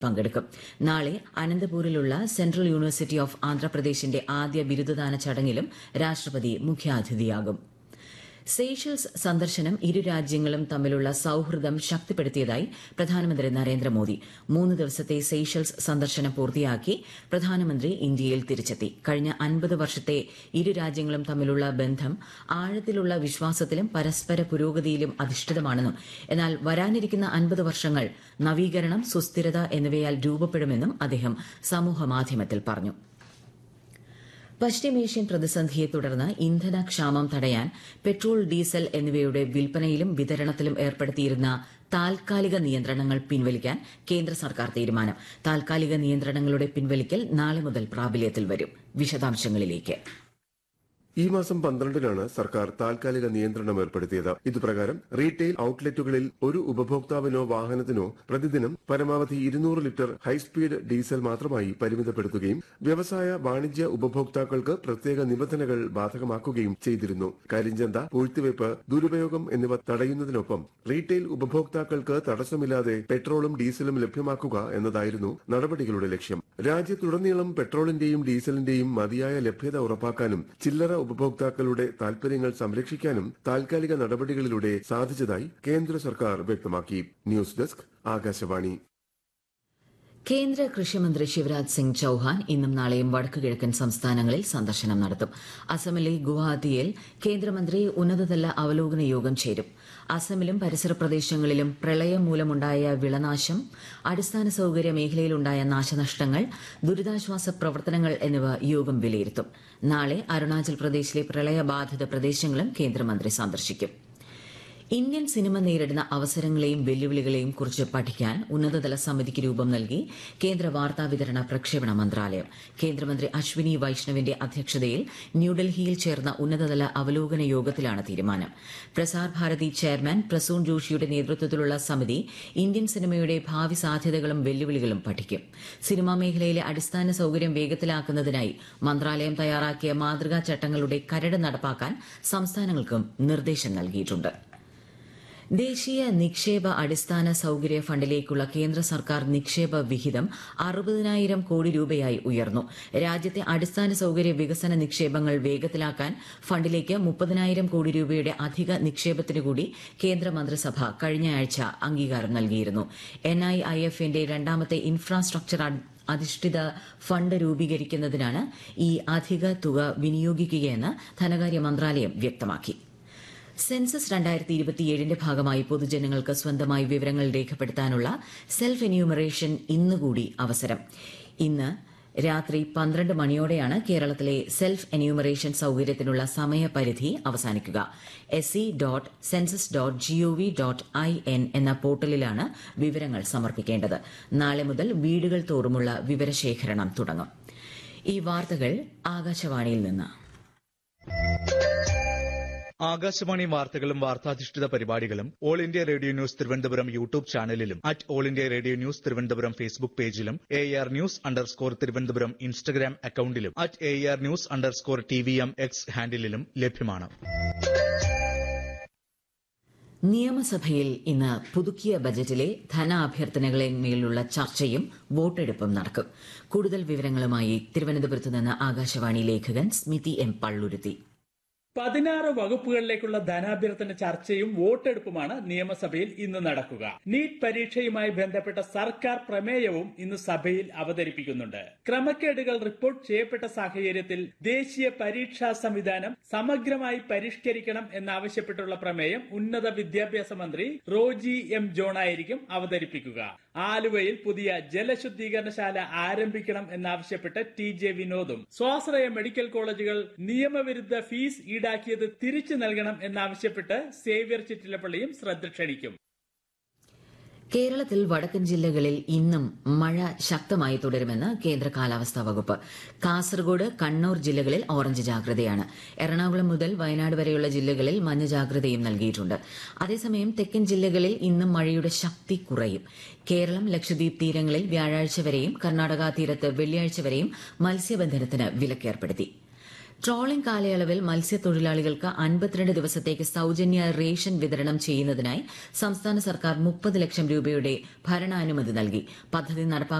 പങ്കെടുക്കും. നാളെ അനന്തപൂരിലുള്ള central university of ആന്ധ്രാപ്രദേശിന്റെ ആദ്യ ബിരുദദാന ചടങ്ങിലും രാഷ്ട്രപതി മുഖ്യാതിഥിയാകും. സെയ്ഷൽസ് സന്ദർശനം ഇരു രാജ്യങ്ങളും തമ്മിലുള്ള സൌഹൃദം ശക്തിപ്പെടുത്തിയതായി പ്രധാനമന്ത്രി നരേന്ദ്രമോദി. 3 ദിവസത്തെ സെയ്ഷൽസ് സന്ദർശനം പൂർത്തിയാക്കി പ്രധാനമന്ത്രി ഇന്ത്യയിൽ തിരിച്ചെത്തി. കഴിഞ്ഞ 50 വർഷത്തെ ഇരു രാജ്യങ്ങളും തമ്മിലുള്ള ബന്ധം ആഴത്തിലുള്ള വിശ്വാസത്തിലും പരസ്പര പുരോഗതിയിലും അധിഷ്ഠിതമാണെന്നും എന്നാൽ വരാനിരിക്കുന്ന 50 വർഷങ്ങൾ നവീകരണം, സുസ്ഥിരത എന്നിവയാൽ രൂപപ്പെടുമെന്നും അദ്ദേഹം സമൂഹമാധ്യമത്തിൽ പറഞ്ഞു. പശ്ചിമേഷ്യൻ പ്രതിസന്ധിയെ തുടർന്ന് ഇന്ധനക്ഷാമം തടയാൻ പെട്രോൾ, ഡീസൽ എന്നിവയുടെ വിൽപ്പനയിലും വിതരണത്തിലും ഏർപ്പെടുത്തിയിരുന്ന താൽക്കാലിക നിയന്ത്രണങ്ങൾ പിൻവലിക്കാൻ കേന്ദ്ര സർക്കാർ തീരുമാനം. താൽക്കാലിക നിയന്ത്രണങ്ങളുടെ പിൻവലിക്കൽ നാളെ മുതൽ പ്രാബല്യത്തിൽ വരും. വിശദാംശങ്ങളിലേക്ക്. ഈ മാസം 12-നാണ് സർക്കാർ താൽക്കാലിക നിയന്ത്രണം ഏർപ്പെടുത്തിയത്. ഇതുപ്രകാരം റീറ്റെയിൽ ഔട്ട്ലെറ്റുകളിൽ ഒരു ഉപഭോക്താവിനോ വാഹനത്തിനോ പ്രതിദിനം പരമാവധി 200 ലിറ്റർ ഹൈസ്പീഡ് ഡീസൽ മാത്രമായി പരിമിതപ്പെടുത്തുകയും വ്യവസായ വാണിജ്യ ഉപഭോക്താക്കൾക്ക് പ്രത്യേക നിബന്ധനകൾ ബാധകമാക്കുകയും ചെയ്തിരുന്നു. കരിഞ്ചന്ത, പൂഴ്ത്തിവയ്പ്, ദുരുപയോഗം എന്നിവ തടയുന്നതിനൊപ്പം റീറ്റെയിൽ ഉപഭോക്താക്കൾക്ക് തടസ്സമില്ലാതെ പെട്രോളും ഡീസലും ലഭ്യമാക്കുക എന്നതായിരുന്നു നടപടികളുടെ ലക്ഷ്യം. രാജ്യത്തുടനീളം പെട്രോളിന്റെയും ഡീസലിന്റെയും മതിയായ ലഭ്യത ഉറപ്പാക്കാനും ചില്ലറ ഉപഭോക്താക്കളുടെ താൽപര്യങ്ങൾ സംരക്ഷിക്കാനും താൽക്കാലിക നടപടികളിലൂടെ സാധിച്ചതായി കേന്ദ്ര സർക്കാർ വ്യക്തമാക്കി. News desk, Akashvani. കേന്ദ്ര കൃഷിമന്ത്രി ശിവരാജ് സിംഗ് ചൌഹാൻ ഇന്നും നാളെയും വടക്കുകിഴക്കൻ സംസ്ഥാനങ്ങളിൽ സന്ദർശനം നടത്തും. അസമിലെ ഗുവാഹത്തിയിൽ കേന്ദ്രമന്ത്രി ഉന്നതതല അവലോകന യോഗം ചേരും. അസമിലും പരിസര പ്രദേശങ്ങളിലും പ്രളയം മൂലമുണ്ടായ വിളനാശം, അടിസ്ഥാന സൌകര്യ മേഖലയിലുണ്ടായ നാശനഷ്ടങ്ങൾ, ദുരിതാശ്വാസ പ്രവർത്തനങ്ങൾ എന്നിവ യോഗം വിലയിരുത്തും. നാളെ അരുണാചൽ പ്രദേശിലെ പ്രളയബാധിത പ്രദേശങ്ങളും കേന്ദ്രമന്ത്രി സന്ദർശിക്കും. ഇന്ത്യൻ സിനിമ നേരിടുന്ന അവസരങ്ങളെയും വെല്ലുവിളികളെയും കുറിച്ച് പഠിക്കാൻ ഉന്നതതല സമിതിക്ക് രൂപം നൽകി കേന്ദ്ര വാർത്താവിതരണ പ്രക്ഷേപണ മന്ത്രാലയം. കേന്ദ്രമന്ത്രി അശ്വിനി വൈഷ്ണവിന്റെ അധ്യക്ഷതയിൽ ന്യൂഡൽഹിയിൽ ചേർന്ന ഉന്നതതല അവലോകന യോഗത്തിലാണ് തീരുമാനം. പ്രസാർ ഭാരതി ചെയർമാൻ പ്രസൂൺ ജോഷിയുടെ നേതൃത്വത്തിലുള്ള സമിതി ഇന്ത്യൻ സിനിമയുടെ ഭാവി സാധ്യതകളും വെല്ലുവിളികളും പഠിക്കും. സിനിമാ മേഖലയിലെ അടിസ്ഥാന സൌകര്യം വേഗത്തിലാക്കുന്നതിനായി മന്ത്രാലയം തയ്യാറാക്കിയ മാതൃകാ ചട്ടങ്ങളുടെ കരട് നടപ്പാക്കാൻ സംസ്ഥാനങ്ങൾക്കും നിർദ്ദേശം നൽകിയിട്ടുണ്ട്. ദേശീയ നിക്ഷേപ അടിസ്ഥാന സൌകര്യ ഫണ്ടിലേക്കുള്ള കേന്ദ്ര സർക്കാർ നിക്ഷേപ വിഹിതം 60,000 കോടി രൂപയായി ഉയർന്നു. രാജ്യത്തെ അടിസ്ഥാന സൌകര്യ വികസന നിക്ഷേപങ്ങൾ വേഗത്തിലാക്കാൻ ഫണ്ടിലേക്ക് 30,000 കോടി രൂപയുടെ അധിക നിക്ഷേപത്തിനു കൂടി കേന്ദ്രമന്ത്രിസഭ കഴിഞ്ഞയാഴ്ച അംഗീകാരം നൽകിയിരുന്നു. NIIF-ന്റെ രണ്ടാമത്തെ ഇൻഫ്രാസ്ട്രക്ചർ അധിഷ്ഠിത ഫണ്ട് രൂപീകരിക്കുന്നതിനാണ് ഈ അധിക തുക വിനിയോഗിക്കുകയെന്ന് ധനകാര്യ മന്ത്രാലയം വ്യക്തമാക്കി. സെൻസസ് 2027ന്റെ ഭാഗമായി പൊതുജനങ്ങൾക്ക് സ്വന്തമായി വിവരങ്ങൾ രേഖപ്പെടുത്താനുള്ള സെൽഫ് എന്യൂമറേഷൻ ഇന്നുകൂടി അവസരം. ഇന്ന് രാത്രി 12 മണിയോടെയാണ് കേരളത്തിലെ സെൽഫ് എന്യൂമറേഷൻ സൌകര്യത്തിനുള്ള സമയപരിധി അവസാനിക്കുക. se.census.gov.in എന്ന പോർട്ടലിലാണ് വിവരങ്ങൾ സമർപ്പിക്കേണ്ടത്. നാളെ മുതൽ വീടുകൾ തോറുമുള്ള വിവരശേഖരണം തുടങ്ങും. ഈ വാർത്തകൾ ആകാശവാണിയിൽ നിന്ന്. ആകാശവാണി വാർത്തകളും വാർത്താധിഷ്ഠിത പരിപാടികളും all India radio news Thiruvananthapuram YouTube ചാനലിലും all India radio news Thiruvananthapuram Facebook പേജിലും AR News_ തിരുവനന്തപുരം ഇൻസ്റ്റഗ്രാം അക്കൌണ്ടിലും AR News_TVM X ഹാൻഡിലും ലഭ്യമാണ്. നിയമസഭയിൽ ഇന്ന് പുതുക്കിയ ബജറ്റിലെ ധനാഭ്യർത്ഥനകളിന്മേലുള്ള ചർച്ചയും വോട്ടെടുപ്പും നടക്കും. കൂടുതൽ വിവരങ്ങളുമായി തിരുവനന്തപുരത്ത് നിന്ന് ആകാശവാണി ലേഖകൻ സ്മിതി M. പള്ളുരുത്തി. 16 വകുപ്പുകളിലേക്കുള്ള ധനാഭ്യർത്ഥന ചർച്ചയും വോട്ടെടുപ്പുമാണ് നിയമസഭയിൽ ഇന്ന് നടക്കുക. നീറ്റ് പരീക്ഷയുമായി ബന്ധപ്പെട്ട സർക്കാർ പ്രമേയവും ഇന്ന് സഭയിൽ അവതരിപ്പിക്കുന്നുണ്ട്. ക്രമക്കേടുകൾ റിപ്പോർട്ട് ചെയ്യപ്പെട്ട സാഹചര്യത്തിൽ ദേശീയ പരീക്ഷാ സംവിധാനം സമഗ്രമായി പരിഷ്കരിക്കണം എന്നാവശ്യപ്പെട്ടുള്ള പ്രമേയം ഉന്നത വിദ്യാഭ്യാസ മന്ത്രി റോജി M. ജോണായിരിക്കും അവതരിപ്പിക്കുക. ആലുവയിൽ പുതിയ ജലശുദ്ധീകരണശാല ആരംഭിക്കണം എന്നാവശ്യപ്പെട്ട് TJ വിനോദും, സ്വാശ്രയ മെഡിക്കൽ കോളേജുകൾ നിയമവിരുദ്ധ ഫീസ് ഈടാക്കിയത് തിരിച്ചു നൽകണം എന്നാവശ്യപ്പെട്ട് സേവ്യർ ചിറ്റിലപ്പള്ളിയും ശ്രദ്ധ ക്ഷണിക്കും. കേരളത്തിൽ വടക്കൻ ജില്ലകളിൽ ഇന്നും മഴ ശക്തമായി തുടരുമെന്ന് കേന്ദ്ര കാലാവസ്ഥാ വകുപ്പ്. കാസർഗോഡ്, കണ്ണൂർ ജില്ലകളിൽ ഓറഞ്ച് ജാഗ്രതയാണ്. എറണാകുളം മുതൽ വയനാട് വരെയുള്ള ജില്ലകളിൽ മഞ്ഞ ജാഗ്രതയും നൽകിയിട്ടുണ്ട്. അതേസമയം തെക്കൻ ജില്ലകളിൽ ഇന്നും മഴയുടെ ശക്തി കുറയും. കേരളം, ലക്ഷദ്വീപ് തീരങ്ങളിൽ വ്യാഴാഴ്ച വരെയും കർണാടക തീരത്ത് വെള്ളിയാഴ്ച വരെയും മത്സ്യബന്ധനത്തിന് വിലക്കേർപ്പെടുത്തി. ട്രോളിംഗ് കാലയളവിൽ മത്സ്യത്തൊഴിലാളികൾക്ക് 52 ദിവസത്തേക്ക് സൌജന്യ റേഷൻ വിതരണം ചെയ്യുന്നതിനായി സംസ്ഥാന സർക്കാർ 30 ലക്ഷം രൂപയുടെ ഭരണാനുമതി നൽകി. പദ്ധതി നടപ്പാക്കുന്ന